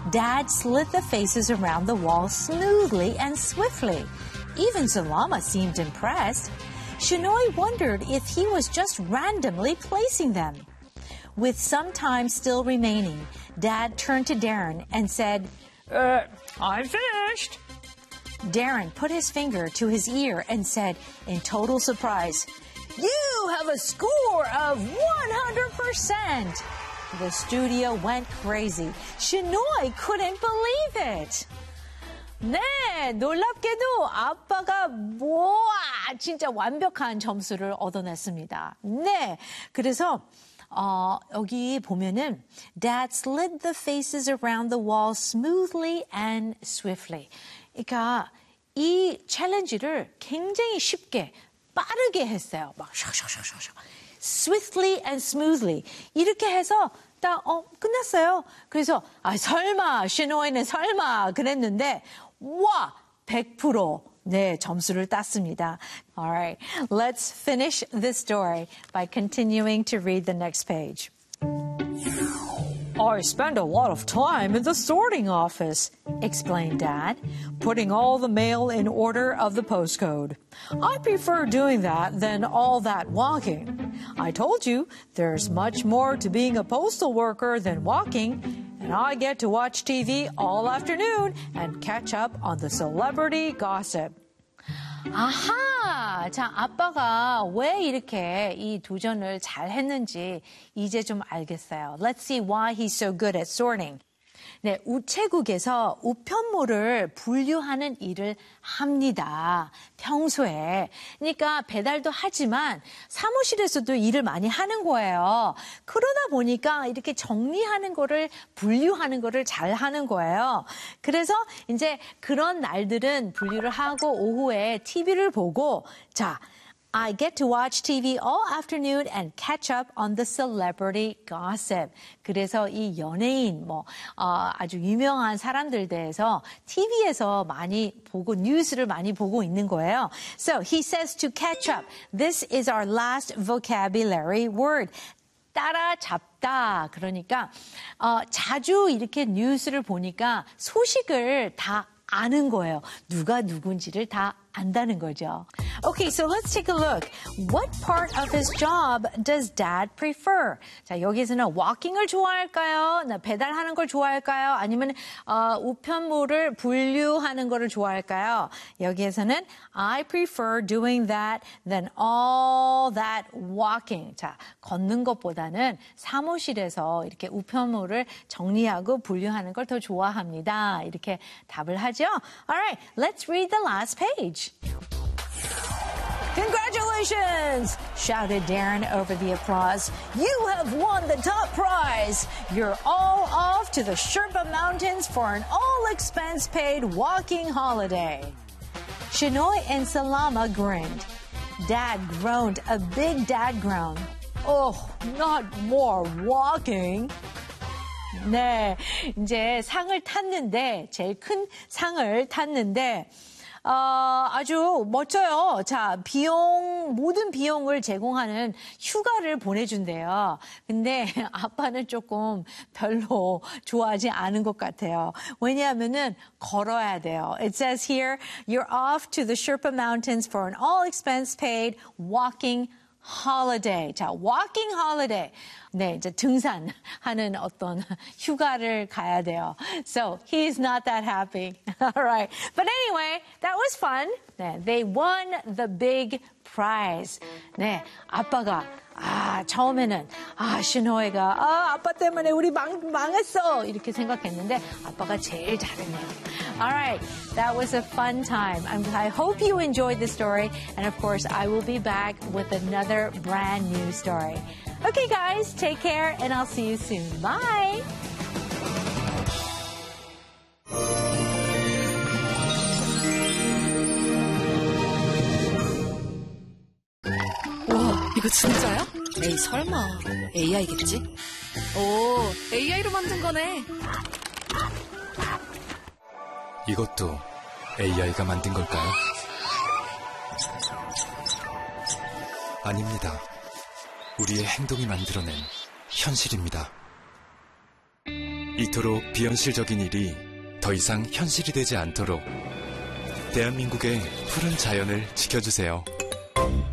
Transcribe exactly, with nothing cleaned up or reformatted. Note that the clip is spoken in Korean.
Dad slid the faces around the wall smoothly and swiftly. Even Salama seemed impressed. Shenoy wondered if he was just randomly placing them. With some time still remaining, Dad turned to Darren and said, Uh, I'm finished. Darren put his finger to his ear and said in total surprise, You have a score of one hundred percent! The studio went crazy. Shenoy couldn't believe it. 네, 놀랍게도 아빠가 뭐 진짜 완벽한 점수를 얻어냈습니다. 네, 그래서 어, 여기 보면은 Dad slid the faces around the wall smoothly and swiftly. 그러니까 이 챌린지를 굉장히 쉽게 빠르게 했어요. 막 샥샥샥샥. Swiftly and smoothly. 이렇게 해서 딱 어, 끝났어요. 그래서 아 설마 쉐노이는 설마 그랬는데 와 백 퍼센트 네 점수를 땄습니다. Alright, let's finish this story by continuing to read the next page. I spend a lot of time in the sorting office, explained Dad, putting all the mail in order of the postcode. I prefer doing that than all that walking. I told you there's much more to being a postal worker than walking, and I get to watch T V all afternoon and catch up on the celebrity gossip. 아하! 자, 아빠가 왜 이렇게 이 도전을 잘 했는지 이제 좀 알겠어요. Let's see why he's so good at sorting. 네, 우체국에서 우편물을 분류하는 일을 합니다. 평소에. 그러니까 배달도 하지만 사무실에서도 일을 많이 하는 거예요. 그러다 보니까 이렇게 정리하는 거를 분류하는 거를 잘 하는 거예요. 그래서 이제 그런 날들은 분류를 하고 오후에 티비를 보고 자, I get to watch T V all afternoon and catch up on the celebrity gossip. 그래서 이 연예인, 뭐, 어, 아주 유명한 사람들 대해서 티비에서 많이 보고, 뉴스를 많이 보고 있는 거예요. So, he says to catch up. This is our last vocabulary word. 따라잡다. 그러니까, 어, 자주 이렇게 뉴스를 보니까 소식을 다 아는 거예요. 누가 누군지를 다 안다는 거죠. Okay, so let's take a look. What part of his job does Dad prefer? 자, 여기서는 walking을 좋아할까요? 배달하는 걸 좋아할까요? 아니면 어, 우편물을 분류하는 거를 좋아할까요? 여기에서는 I prefer doing that than all that walking. 자, 걷는 것보다는 사무실에서 이렇게 우편물을 정리하고 분류하는 걸 더 좋아합니다. 이렇게 답을 하죠. Alright, let's read the last page. Congratulations! Shouted Darren over the applause. You have won the top prize. You're all off to the Sherpa Mountains for an all-expense-paid walking holiday. Shenoy and Salama grinned. Dad groaned a big dad groan. Oh, not more walking. 네, 이제 상을 탔는데, 제일 큰 상을 탔는데, 어, 아주 멋져요. 자, 비용, 모든 비용을 제공하는 휴가를 보내준대요. 근데 아빠는 조금 별로 좋아하지 않은 것 같아요. 왜냐하면은 걸어야 돼요. It says here, you're off to the Sherpa Mountains for an all-expense-paid walking holiday. 자, walking holiday. 네, 이제 등산하는 어떤 휴가를 가야 돼요. So, he's not that happy. All right. But anyway, that was fun. 네, they won the big prize. 네, 아빠가 아, 처음에는 아, 슈노이가 아, 아빠 때문에 우리 망, 망했어. 이렇게 생각했는데 아빠가 제일 잘했네요. All right. That was a fun time. I'm, I hope you enjoyed the story. And of course, I will be back with another brand new story. Okay, guys, take care and I'll see you soon. Bye. 와, 이거 진짜야? 에이, 설마. 에이아이겠지? 오, 에이아이로 만든 거네. 이것도 에이아이가 만든 걸까요? 아닙니다. 우리의 행동이 만들어낸 현실입니다. 이토록 비현실적인 일이 더 이상 현실이 되지 않도록 대한민국의 푸른 자연을 지켜주세요.